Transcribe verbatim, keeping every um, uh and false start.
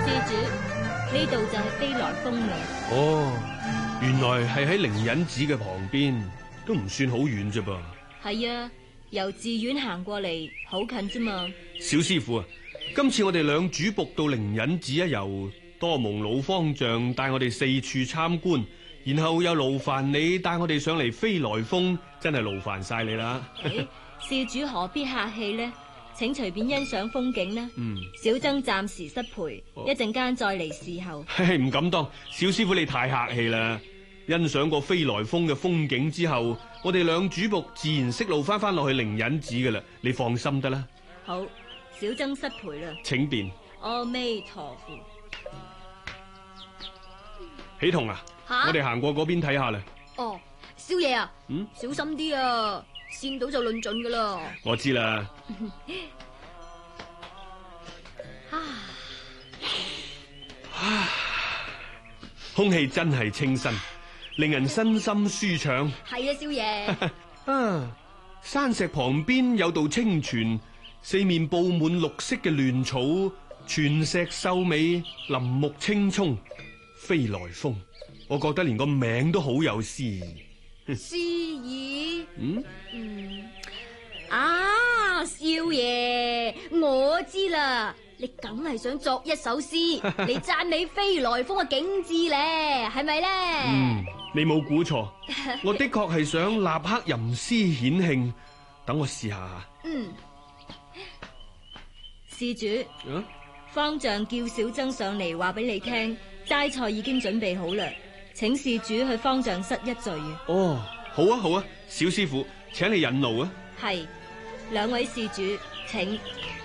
主，呢度就係飛來峰啦。 哦，原來係喺靈隱寺嘅旁邊，都唔算好遠啫噃。 係啊，由寺院行過嚟好近啫嘛。 小師傅啊，今次我哋兩主僕到靈隱寺一遊，多蒙老方丈帶我哋四處參觀，然後又勞煩你帶我哋上嚟飛來峰，真係勞煩晒你啦。 事主何必客氣呢？請隨便欣賞風景啦。 嗯， 小僧暫時失陪， 哦、 一陣間再嚟侍候。 唔敢當，小師傅你太客氣啦。欣賞過飛來峰嘅風景之後，我哋兩主僕自然識路翻翻落去靈隱寺噶啦，你放心得啦。 好，小僧失陪啦。請便。 阿彌陀佛。 喜童啊， 啊我哋行過嗰邊睇下啦。 哦，少爺啊， 嗯， 小心啲啊，跣到就論盡噶啦。 我知啦。啊，空氣真係清新，令人身心舒暢。 係啊，少爺。 啊，山石旁邊有道清泉，四面佈滿綠色嘅亂草，泉石秀美，林木青蔥。飛來峰，我覺得連個名都好有詩意。 詩意？ 嗯嗯啊，少爺，我知啦，你梗係想作一首詩嚟讚美飛來峰嘅景致咧，係咪咧？ 嗯，你冇估錯，我的確係想立刻吟詩顯興，等我試下。 嗯，施主， 啊， 方丈叫小僧上嚟話俾你聽，齋菜已經準備好啦，請施主去方丈室一聚。 哦，好啊好啊，小師傅，請你引路啊。 係，兩位施主，請。